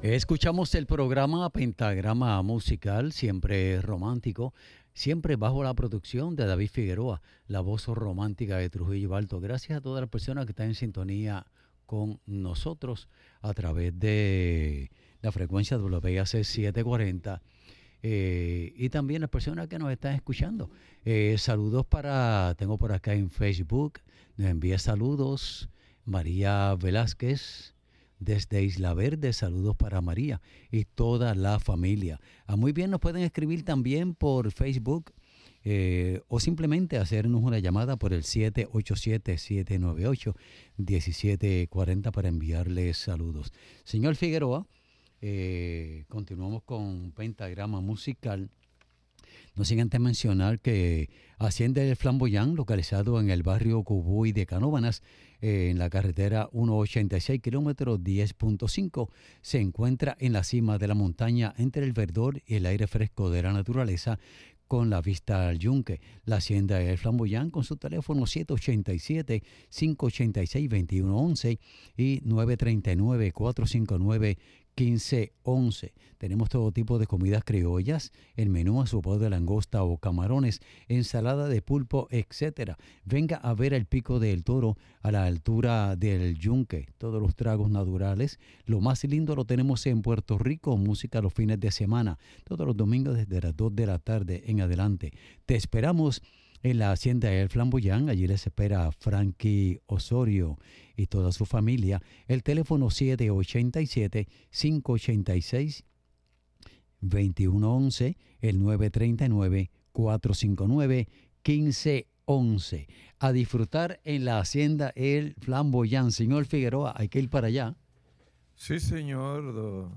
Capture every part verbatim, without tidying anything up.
Escuchamos el programa Pentagrama Musical, siempre romántico, siempre bajo la producción de David Figueroa, la voz romántica de Trujillo Alto. Gracias a todas las personas que están en sintonía con nosotros a través de la frecuencia W A C setecientos cuarenta eh, y también las personas que nos están escuchando. Eh, saludos para, tengo por acá en Facebook, nos envía saludos María Velázquez. Desde Isla Verde, saludos para María y toda la familia. Ah, muy bien, nos pueden escribir también por Facebook eh, o simplemente hacernos una llamada por el siete ocho siete, siete nueve ocho, uno siete cuatro cero para enviarles saludos. Señor Figueroa, eh, continuamos con Pentagrama Musical. No sin antes mencionar que Hacienda del Flamboyán, localizado en el barrio Cubuy de Canóvanas, eh, en la carretera ciento ochenta y seis, kilómetros diez punto cinco, se encuentra en la cima de la montaña entre el verdor y el aire fresco de la naturaleza, con la vista al yunque. La Hacienda del Flamboyán, con su teléfono siete ocho siete, cinco ocho seis, dos uno uno uno y nueve tres nueve, cuatro cinco nueve, uno cinco uno uno. Tenemos todo tipo de comidas criollas, el menú a sopa de langosta o camarones, ensalada de pulpo, etcétera. Venga a ver el Pico del Toro a la altura del yunque. Todos los tragos naturales. Lo más lindo lo tenemos en Puerto Rico, música los fines de semana, todos los domingos desde las dos de la tarde en adelante. Te esperamos en la Hacienda del Flamboyán. Allí les espera Frankie Osorio y toda su familia. El teléfono siete ocho siete, cinco ocho seis, dos uno uno uno, el nueve tres nueve, cuatro cinco nueve, uno cinco uno uno. A disfrutar en la Hacienda El Flamboyán. Señor Figueroa, hay que ir para allá. Sí, señor do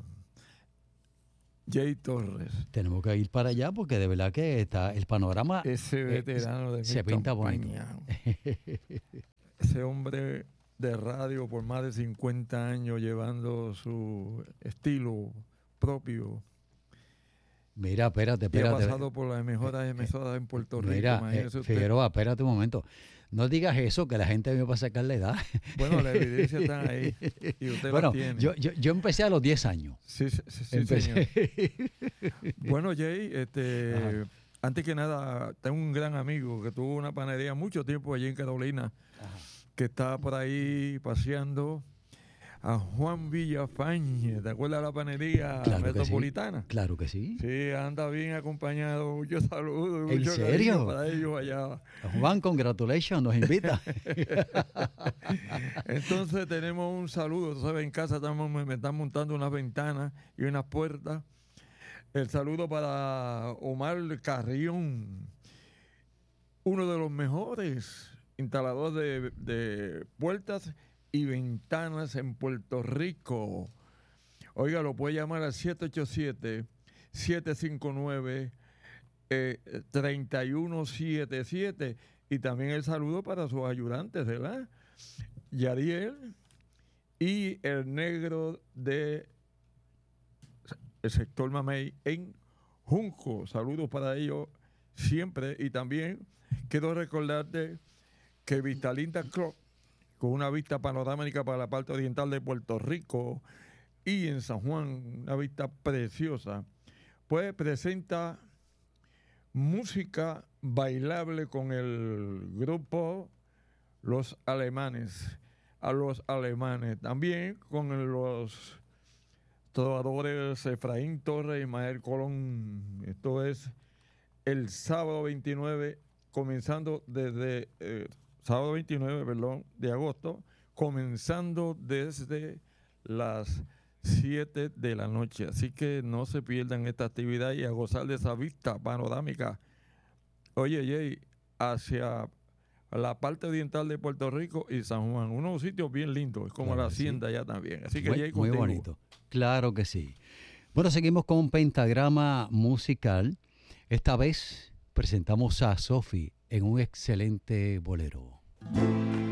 Jay Torres. Tenemos que ir para allá porque de verdad que está el panorama. Ese veterano eh, de se mi pinta campaña. bonito. Ese hombre de radio por más de cincuenta años llevando su estilo propio. Mira, espérate, Y espérate. ha pasado por las mejores emisoras en Puerto Rico. Mira, eh, Imagínese usted. Figueroa, espérate un momento. No digas eso, que la gente me va a sacar la edad. Bueno, la evidencia está ahí y usted bueno, la tiene. yo, yo, yo empecé a los diez años. Sí, sí, sí, sí, Empecé. señor. Bueno, Jay, este, Ajá. antes que nada, tengo un gran amigo que tuvo una panadería mucho tiempo allí en Carolina, Ajá. que está por ahí paseando, a Juan Villafañe. ¿Te acuerdas de la panadería Claro que metropolitana? sí. Claro que sí. Sí, anda bien acompañado. Muchos saludos. ¿En Mucho serio? cariño para ellos allá. Juan, congratulations, nos invita. Entonces tenemos un saludo. Tú sabes, en casa estamos, me están montando unas ventanas y unas puertas. El saludo para Omar Carrión, uno de los mejores instaladores de, de puertas y ventanas en Puerto Rico. Oiga, lo puede llamar al siete ocho siete, siete cinco nueve, tres uno siete siete. Y también el saludo para sus ayudantes, ¿verdad? Yariel y el negro de el sector Mamey en Junco. Saludos para ellos siempre. Y también quiero recordarte que Vistalinda Club, con una vista panorámica para la parte oriental de Puerto Rico y en San Juan, una vista preciosa, pues presenta música bailable con el grupo Los Alemanes, a los alemanes, también con los trovadores Efraín Torres y Mael Colón. Esto es el sábado veintinueve, comenzando desde eh, sábado veintinueve, perdón, de agosto, comenzando desde las siete de la noche. Así que no se pierdan esta actividad y a gozar de esa vista panorámica. Oye, Jay, hacia la parte oriental de Puerto Rico y San Juan, unos sitios bien lindos, es como Claro la que hacienda allá también. Así que muy, Jay, muy contigo. bonito. Claro que sí. Bueno, seguimos con Pentagrama Musical. Esta vez presentamos a Sophie en un excelente bolero.